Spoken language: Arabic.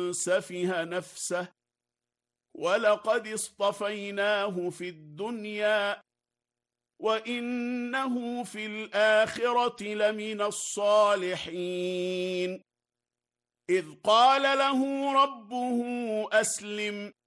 سفه نفسه ولقد اصطفيناه في الدنيا وإنه في الآخرة لمن الصالحين إذ قال له ربه أسلم